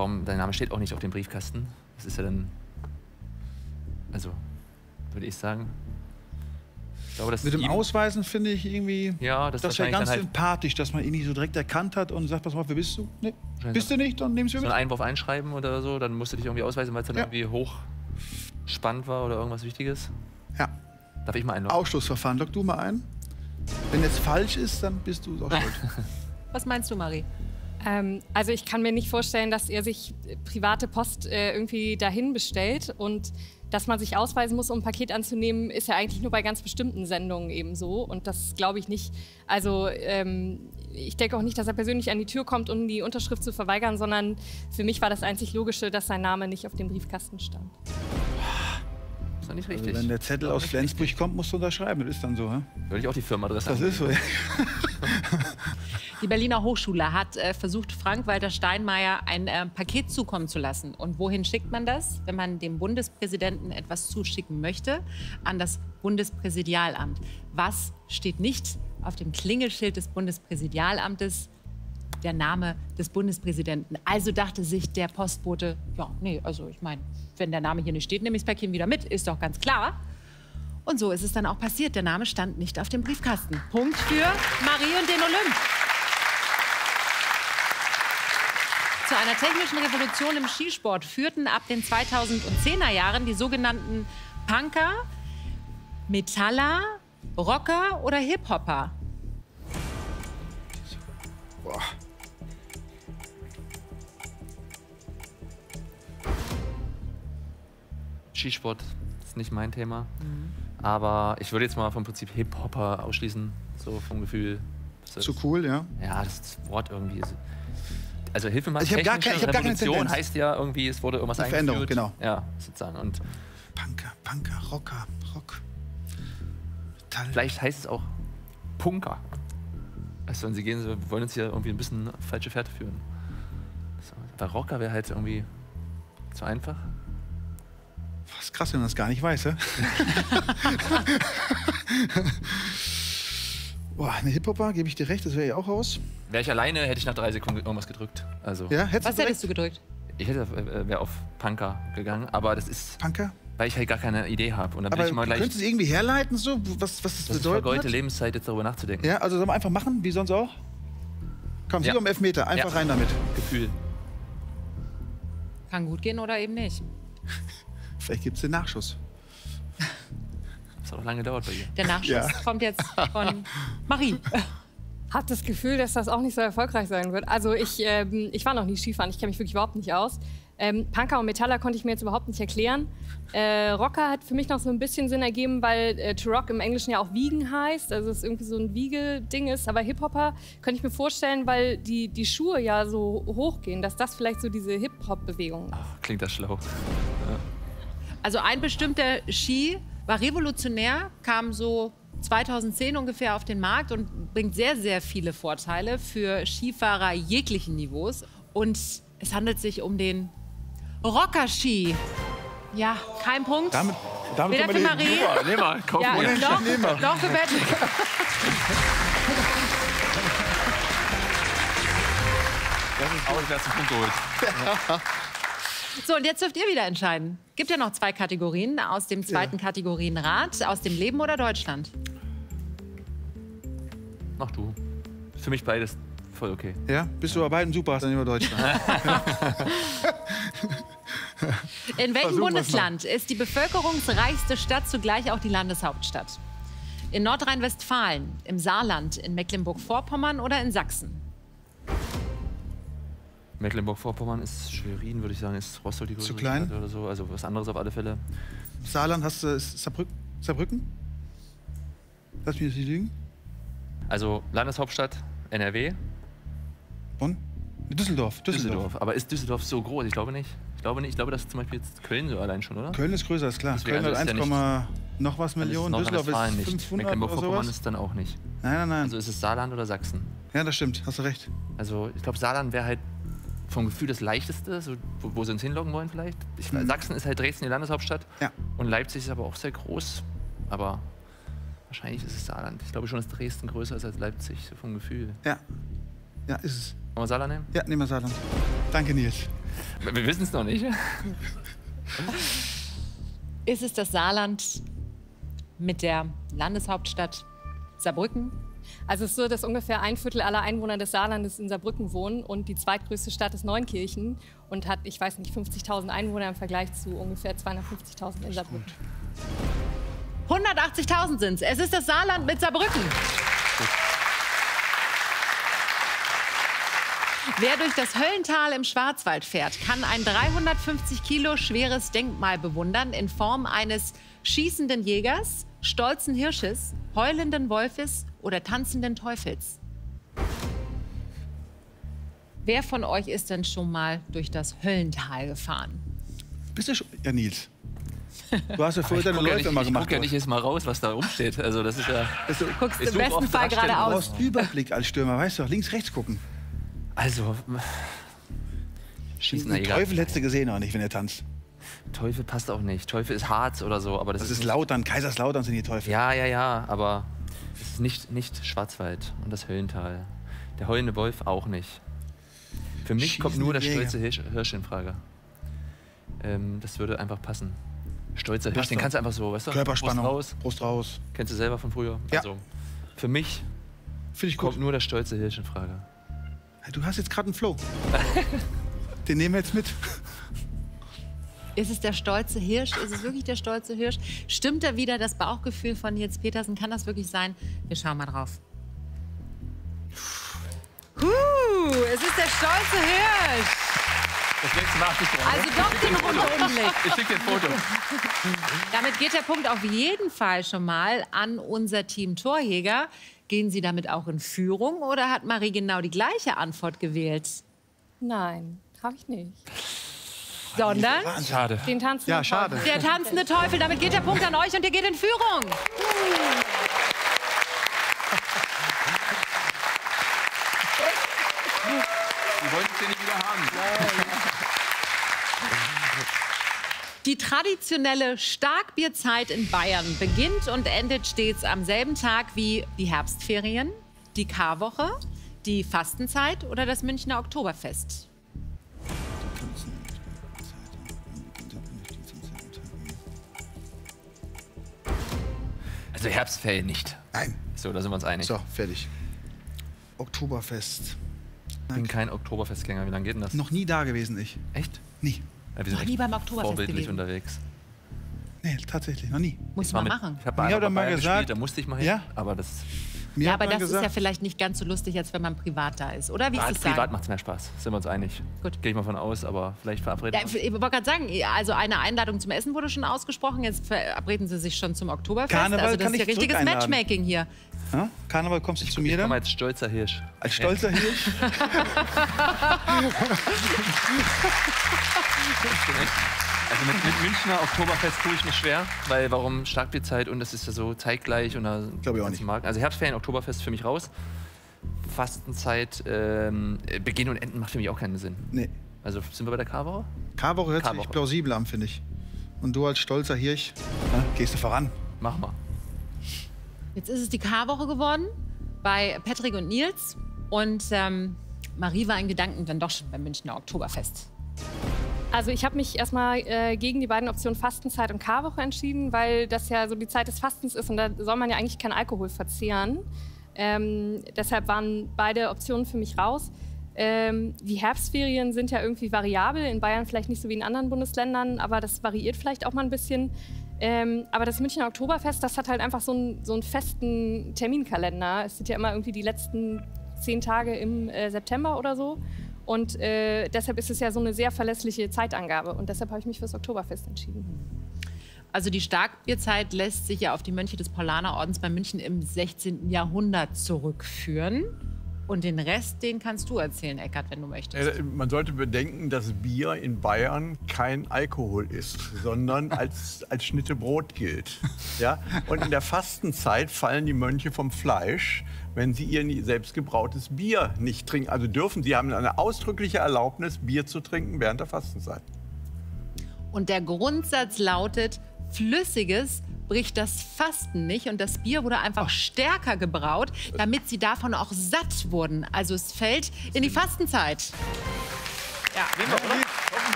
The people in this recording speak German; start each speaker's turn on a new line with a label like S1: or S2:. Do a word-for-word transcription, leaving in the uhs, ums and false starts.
S1: warum, dein Name steht auch nicht auf dem Briefkasten. Das ist ja dann, also, würde ich sagen. Ich glaube, das
S2: Mit dem
S1: ihm,
S2: Ausweisen finde ich irgendwie,
S1: ja, das,
S2: das wäre ganz
S1: halt
S2: sympathisch, dass man ihn nicht so direkt erkannt hat und sagt, pass mal, wer bist du? Nee, bist du nicht, dann nehmen Sie
S1: so
S2: mit.
S1: einen Einwurf einschreiben oder so, dann musst du dich irgendwie ausweisen, weil es dann
S2: Ja.
S1: irgendwie hoch spannend war oder irgendwas Wichtiges.
S2: Ja.
S1: Darf ich mal einloggen?
S2: Ausschlussverfahren, log du mal ein. Wenn jetzt falsch ist, dann bist du auch schuld.
S3: Was meinst du, Marie?
S4: Ähm, also ich kann mir nicht vorstellen, dass er sich private Post äh, irgendwie dahin bestellt und dass man sich ausweisen muss, um ein Paket anzunehmen, ist ja eigentlich nur bei ganz bestimmten Sendungen eben so und das glaube ich nicht. Also ähm, ich denke auch nicht, dass er persönlich an die Tür kommt, um die Unterschrift zu verweigern, sondern für mich war das einzig Logische, dass sein Name nicht auf dem Briefkasten stand.
S1: Das ist doch nicht richtig.
S2: Also wenn der Zettel aus Flensburg kommt, musst du unterschreiben, das ist dann so. Hä?
S1: Würde ich auch die Firmenadresse
S2: Das ist so.
S3: Die Berliner Hochschule hat äh, versucht, Frank-Walter Steinmeier ein äh, Paket zukommen zu lassen. Und wohin schickt man das, wenn man dem Bundespräsidenten etwas zuschicken möchte? An das Bundespräsidialamt. Was steht nicht auf dem Klingelschild des Bundespräsidialamtes? Der Name des Bundespräsidenten. Also dachte sich der Postbote, ja, nee, also ich meine, wenn der Name hier nicht steht, nehme ich das Päckchen wieder mit, ist doch ganz klar. Und so ist es dann auch passiert. Der Name stand nicht auf dem Briefkasten. Punkt für Marie und den Olymp. Zu einer technischen Revolution im Skisport führten ab den zweitausendzehner Jahren die sogenannten Punker, Metaller, Rocker oder Hip-Hopper.
S2: Boah.
S1: Skisport ist nicht mein Thema. Mhm. Aber ich würde jetzt mal vom Prinzip Hip-Hopper ausschließen, so vom Gefühl.
S2: Zu cool, ja?
S1: Ja, das Wort irgendwie ist. Also Hilfe mal,
S2: ich habe gar, kein, ich hab gar keine
S1: Revolution
S2: Tendenz.
S1: heißt ja irgendwie, es wurde irgendwas
S2: Die Veränderung,
S1: eingeführt.
S2: genau.
S1: Ja, sozusagen. Und
S2: Punker, Punker, Rocker, Rock. Metall.
S1: vielleicht heißt es auch Punker. Also wenn sie gehen, sie wollen uns hier irgendwie ein bisschen auf falsche Fährte führen. So, bei Rocker wäre halt irgendwie zu einfach.
S2: Was krass, wenn man das gar nicht weiß, hä? Boah, eine Hip-Hopper, gebe ich dir recht, das wäre ja auch aus.
S1: Wäre ich alleine, hätte ich nach drei Sekunden irgendwas gedrückt. Also,
S2: Ja, hättest
S3: Was
S2: du
S3: hättest du gedrückt?
S1: ich hätte äh, wäre auf Punker gegangen, aber das ist,
S2: Punker?
S1: weil ich halt gar keine Idee habe. Und dann bin
S2: Aber
S1: ich immer
S2: du
S1: gleich.
S2: könntest du irgendwie herleiten, so, was, was das
S1: Das ist
S2: bedeutet
S1: vergeudete
S2: hat?
S1: Lebenszeit, jetzt darüber nachzudenken.
S2: Ja, also sollen wir einfach machen, wie sonst auch? Komm,
S1: Ja.
S2: hier um Elfmeter, einfach
S1: Ja.
S2: rein damit.
S1: Gefühl.
S3: Kann gut gehen oder eben nicht.
S2: Vielleicht gibt es den Nachschuss.
S1: Das hat auch lange gedauert bei ihr.
S3: Der Nachschuss
S2: Ja.
S3: kommt jetzt von Marie.
S4: Habe das Gefühl, dass das auch nicht so erfolgreich sein wird. Also ich, ähm, ich war noch nie Skifahren, ich kenne mich wirklich überhaupt nicht aus. Ähm, Punker und Metaller konnte ich mir jetzt überhaupt nicht erklären. Äh, Rocker hat für mich noch so ein bisschen Sinn ergeben, weil äh, to rock im Englischen ja auch wiegen heißt, also es irgendwie so ein Wiegelding ist. Aber Hip-Hopper könnte ich mir vorstellen, weil die, die Schuhe ja so hoch gehen, dass das vielleicht so diese Hip-Hop-Bewegung ist.
S1: Ach, klingt das schlau.
S3: Also ein bestimmter Ski war revolutionär, kam so zweitausendzehn ungefähr auf den Markt und bringt sehr, sehr viele Vorteile für Skifahrer jeglichen Niveaus. Und es handelt sich um den Rocker-Ski. Ja, kein Punkt.
S2: Damit, damit
S3: Weder
S2: können
S3: für
S2: wir den-
S3: Marie.
S1: Nehmen wir, kaufen
S3: Ja,
S1: wir.
S3: doch,
S2: nehmen wir.
S3: doch für Patrick.
S1: Das ist auch der erste Punkt geholt.
S3: So, und jetzt dürft ihr wieder entscheiden. Gibt ja noch zwei Kategorien aus dem zweiten
S2: Ja.
S3: Kategorienrat. Aus dem Leben oder Deutschland?
S1: Mach du. Für mich beides voll okay.
S2: Ja, bist du bei beiden super, hast dann immer Deutschland.
S3: In welchem
S2: Versuchen wir's
S3: Bundesland ist die bevölkerungsreichste Stadt zugleich auch die Landeshauptstadt? In Nordrhein-Westfalen, im Saarland, in Mecklenburg-Vorpommern oder in Sachsen?
S1: Mecklenburg-Vorpommern ist Schwerin, würde ich sagen, ist Rostock die größere
S2: Zu klein?
S1: Stadt oder so. Also was anderes auf alle Fälle.
S2: Saarland hast du ist Saarbrück, Saarbrücken? Lass mich jetzt nicht lügen.
S1: Also Landeshauptstadt N R W,
S2: Bonn? Düsseldorf. Düsseldorf.
S1: Düsseldorf. Aber ist Düsseldorf so groß? Ich glaube nicht. Ich glaube nicht. Ich glaube, das ist zum Beispiel jetzt Köln so allein schon, oder?
S2: Köln ist größer, ist klar.
S1: Deswegen,
S2: Köln hat
S1: also ist ja
S2: eins, noch was
S1: Dann ist es
S2: Millionen. Düsseldorf
S1: Nordrhein-Westfalen
S2: ist
S1: nicht.
S2: fünfhundert oder
S1: Mecklenburg-Vorpommern
S2: sowas.
S1: ist dann auch nicht.
S2: Nein, nein, nein.
S1: Also ist es Saarland oder Sachsen?
S2: Ja, das stimmt. Hast du recht.
S1: Also ich glaube, Saarland wäre halt vom Gefühl das Leichteste, so, wo, wo sie uns hinloggen wollen vielleicht. Ich,
S2: Mhm.
S1: Sachsen ist halt Dresden die Landeshauptstadt.
S2: Ja.
S1: Und Leipzig ist aber auch sehr groß. Aber wahrscheinlich ist es Saarland. Ich glaube schon, dass Dresden größer ist als Leipzig, so vom Gefühl.
S2: Ja. Ja, ist es.
S1: Wollen wir Saarland nehmen?
S2: Ja, nehmen wir Saarland. Danke, Nils.
S1: Wir wissen es noch nicht.
S3: Ist es das Saarland mit der Landeshauptstadt Saarbrücken?
S4: Also es ist so, dass ungefähr ein Viertel aller Einwohner des Saarlandes in Saarbrücken wohnen und die zweitgrößte Stadt ist Neunkirchen und hat, ich weiß nicht, fünfzigtausend Einwohner im Vergleich zu ungefähr zweihundertfünfzigtausend in Saarbrücken.
S3: hundertachtzigtausend sind es. Es ist das Saarland mit Saarbrücken. Wer durch das Höllental im Schwarzwald fährt, kann ein dreihundertfünfzig Kilo schweres Denkmal bewundern in Form eines schießenden Jägers, stolzen Hirsches, heulenden Wolfes oder tanzenden Teufels. Wer von euch ist denn schon mal durch das Höllental gefahren?
S2: Bist du schon? Ja, Nils. Du hast ja vorher deine
S1: ja
S2: Läufe
S1: nicht,
S2: mal
S1: ich
S2: gemacht.
S1: guck ja nicht jetzt mal raus, was da rumsteht. Also das ist ja...
S2: Du
S3: Guckst
S1: Ich
S3: im
S1: suche
S3: besten
S1: auf
S3: Fall
S1: der Stelle
S3: geradeaus.
S2: brauchst Überblick als Stürmer, weißt du doch. Links, rechts gucken.
S1: Also... Schießender
S2: Den
S1: Jäger.
S2: Teufel hättest du gesehen auch nicht, wenn er tanzt.
S1: Teufel passt auch nicht. Teufel ist Harz oder so, aber das,
S2: Das
S1: ist
S2: ist
S1: nicht-
S2: Lautern, Kaiserslautern sind die Teufel.
S1: Ja, ja, ja, aber es ist nicht, nicht Schwarzwald und das Höllental. Der heulende Wolf auch nicht. Für mich
S2: Schießende
S1: kommt nur der
S2: Jäger.
S1: stolze Hirsch, Hirsch in Frage. Ähm, das würde einfach passen. Stolzer Hirsch,
S2: Passt
S1: den
S2: doch.
S1: kannst du einfach so, weißt du?
S2: Körperspannung,
S1: Brust raus.
S2: Brust raus.
S1: Kennst du selber von früher?
S2: Ja.
S1: Also, für mich
S2: Finde ich gut.
S1: kommt nur der stolze Hirsch in Frage.
S2: Du hast jetzt gerade einen Flow. Den nehmen wir jetzt mit.
S3: Ist es der stolze Hirsch? Ist es wirklich der stolze Hirsch? Stimmt da wieder das Bauchgefühl von Nils Petersen? Kann das wirklich sein? Wir schauen mal drauf. Huh, es ist der stolze Hirsch.
S1: Das nächste Mal achte ich drauf.
S3: Also doch den Rundumblick.
S1: Ich schicke dir ein Foto.
S3: Damit geht der Punkt auf jeden Fall schon mal an unser Team Torjäger. Gehen Sie damit auch in Führung oder hat Marie genau die gleiche Antwort gewählt?
S4: Nein, habe ich nicht.
S3: Sondern
S1: Schade.
S4: Den tanzen
S2: Ja, schade.
S3: der tanzende Teufel. Damit geht der Punkt an euch und ihr geht in Führung.
S1: Die wollen es hier nicht wieder haben.
S3: Die traditionelle Starkbierzeit in Bayern beginnt und endet stets am selben Tag wie die Herbstferien, die Karwoche, die Fastenzeit oder das Münchner Oktoberfest.
S1: Also Herbstferien nicht.
S2: Nein.
S1: So, da sind wir uns einig.
S2: So, fertig. Oktoberfest.
S1: Ich bin kein Oktoberfestgänger. Wie lange geht denn das?
S2: Noch nie da gewesen, ich.
S1: Echt?
S2: Nie.
S1: Ja, wir sind
S3: Noch
S1: echt
S3: nie beim Oktoberfest
S1: vorbildlich
S3: gewesen.
S1: unterwegs.
S2: Nee, tatsächlich, noch nie.
S3: Muss
S1: War
S3: man
S1: mit-
S3: machen.
S1: Ich habe
S2: Mir
S1: mal,
S2: hat er mal
S1: Bayern
S2: gesagt-
S1: gespielt, da musste ich mal hin.
S2: Ja?
S1: Aber das
S2: Mir
S3: Ja,
S2: hat
S3: aber
S2: man
S3: das ist
S2: gesagt,
S3: ja vielleicht nicht ganz so lustig, als wenn man privat da ist, oder? Wie ist
S1: ah,
S3: es
S1: privat
S3: sagen?
S1: macht es mehr Spaß. Sind wir uns einig.
S3: Gut.
S1: Gehe ich mal von aus, aber vielleicht verabreden
S3: Ja,
S1: wir
S3: ich wollte gerade sagen, also eine Einladung zum Essen wurde schon ausgesprochen. Jetzt verabreden Sie sich schon zum Oktoberfest.
S2: Karneval
S3: also das
S2: kann
S3: ist ja
S2: ich
S3: richtiges
S2: zurück einladen.
S3: Matchmaking hier.
S2: ja? Karneval kommst du zu mir
S1: Ich komme
S2: dann?
S1: als stolzer Hirsch.
S2: Als stolzer Hirsch?
S1: Also mit, mit Münchner Oktoberfest tue ich mich schwer, weil warum Starkbierzeit und das ist ja so zeitgleich und da
S2: Glaub ich auch
S1: ganzen
S2: nicht.
S1: Marken. Also Herbstferien, Oktoberfest für mich raus. Fastenzeit, ähm, Beginn und Enden macht für mich auch keinen Sinn.
S2: Nee.
S1: Also sind wir bei der Karwoche?
S2: Karwoche hört sich
S1: Karwoche.
S2: plausibel an, finde ich. Und du als stolzer Hirsch, ja, gehst du voran.
S1: Machen wir.
S3: Jetzt ist es die Karwoche geworden bei Patrick und Nils. Und ähm, Marie war in Gedanken dann doch schon beim Münchner Oktoberfest.
S4: Also ich habe mich erstmal äh, gegen die beiden Optionen Fastenzeit und Karwoche entschieden, weil das ja so die Zeit des Fastens ist und da soll man ja eigentlich keinen Alkohol verzehren. Ähm, deshalb waren beide Optionen für mich raus. Ähm, die Herbstferien sind ja irgendwie variabel, in Bayern vielleicht nicht so wie in anderen Bundesländern, aber das variiert vielleicht auch mal ein bisschen. Ähm, aber das Münchner Oktoberfest, das hat halt einfach so einen, so einen festen Terminkalender. Es sind ja immer irgendwie die letzten zehn Tage im äh, September oder so. Und äh, deshalb ist es ja so eine sehr verlässliche Zeitangabe. Und deshalb habe ich mich fürs Oktoberfest entschieden.
S3: Also die Starkbierzeit lässt sich ja auf die Mönche des Paulanerordens bei München im sechzehnten Jahrhundert zurückführen. Und den Rest, den kannst du erzählen, Eckart, wenn du möchtest.
S5: Äh, Man sollte bedenken, dass Bier in Bayern kein Alkohol ist, sondern als, als Schnitte Brot gilt. Ja? Und in der Fastenzeit fallen die Mönche vom Fleisch, wenn sie ihr selbst gebrautes Bier nicht trinken. Also dürfen sie haben eine ausdrückliche Erlaubnis, Bier zu trinken während der Fastenzeit.
S3: Und der Grundsatz lautet, Flüssiges bricht das Fasten nicht. Und das Bier wurde einfach stärker gebraut, damit sie davon auch satt wurden. Also es fällt in die Fastenzeit. Ja.
S1: Nehmen wir, oder?